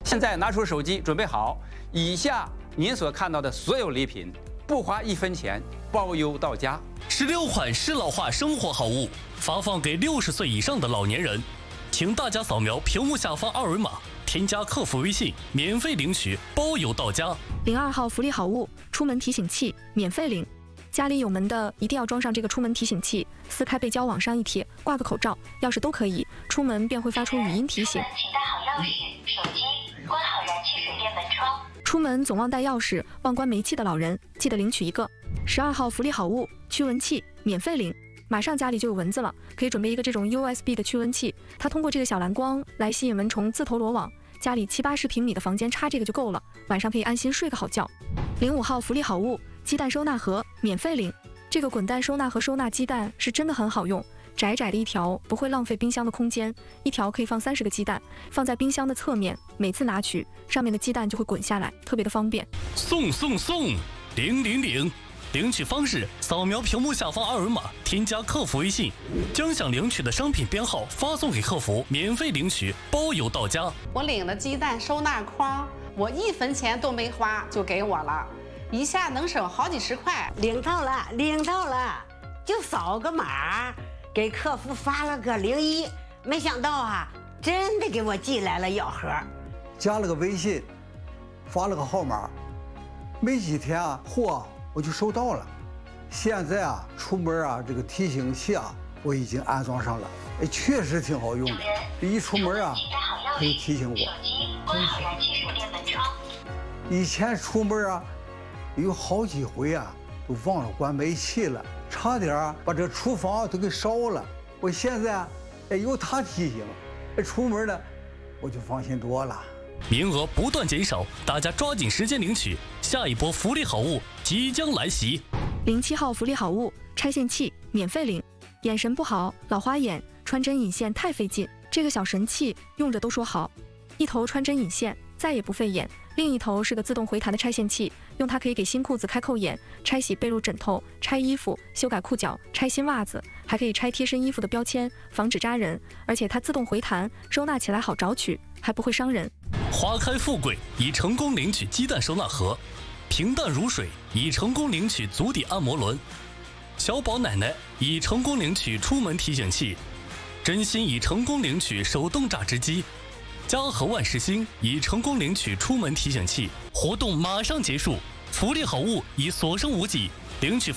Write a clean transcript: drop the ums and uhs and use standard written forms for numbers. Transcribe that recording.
现在拿出手机，准备好，以下您所看到的所有礼品，不花1分钱，包邮到家。 16款适老化生活好物发放给60岁以上的老年人，请大家扫描屏幕下方二维码，添加客服微信，免费领取，包邮到家。 02号福利好物，出门提醒器免费领。家里有门的一定要装上这个出门提醒器，撕开背胶往上一贴，挂个口罩、钥匙都可以，出门便会发出语音提醒。 请带好钥匙、手机，关好燃气水电门窗。 出门总忘带钥匙、忘关煤气的老人，记得领取一个。12号福利好物，驱蚊器免费领。马上家里就有蚊子了，可以准备一个这种 USB 的驱蚊器，它通过这个小蓝光来吸引蚊虫自投罗网。家里70-80平米的房间插这个就够了，晚上可以安心睡个好觉。05号福利好物，鸡蛋收纳盒免费领。这个滚蛋收纳盒收纳鸡蛋是真的很好用，窄窄的一条，不会浪费冰箱的空间，一条可以放30个鸡蛋，放在冰箱的侧面，每次拿取上面的鸡蛋就会滚下来，特别的方便。 送000，领取方式：扫描屏幕下方二维码，添加客服微信，将想领取的商品编号发送给客服，免费领取，包邮到家。 我领的鸡蛋收纳筐，我1分钱都没花就给我了，一下能省好几十块。 领到了，就扫个码，给客服发了个01，没想到啊，真的给我寄来了药盒， 加了个微信，发了个号码，没几天啊，货我就收到了。现在啊，出门啊，这个提醒器啊，我已经安装上了，确实挺好用的。一出门啊，可以提醒我。 手机关好燃气水电门窗。 以前出门啊，有好几回啊，都忘了关煤气了，差点把这厨房都给烧了。我现在有它提醒，出门呢，我就放心多了。 名额不断减少，大家抓紧时间领取，下一波福利好物即将来袭。 07号福利好物，拆线器免费领。眼神不好，老花眼，穿针引线太费劲，这个小神器用着都说好。一头穿针引线，再也不费眼；另一头是个自动回弹的拆线器，用它可以给新裤子开扣眼，拆洗被褥枕头，拆衣服，修改裤脚，拆新袜子，还可以拆贴身衣服的标签，防止扎人。而且它自动回弹，收纳起来好找取，还不会伤人。 花开富贵已成功领取鸡蛋收纳盒，平淡如水已成功领取足底按摩轮，小宝奶奶已成功领取出门提醒器，真心已成功领取手动榨汁机，嘉禾万事兴已成功领取出门提醒器。活动马上结束，福利好物已所剩无几，领取